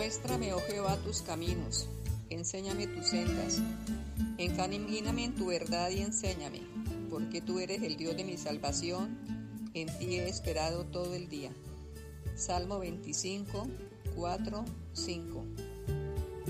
Muéstrame, oh Jehová, tus caminos, enséñame tus sendas, encamíname en tu verdad y enséñame, porque tú eres el Dios de mi salvación, en ti he esperado todo el día. Salmo 25, 4, 5.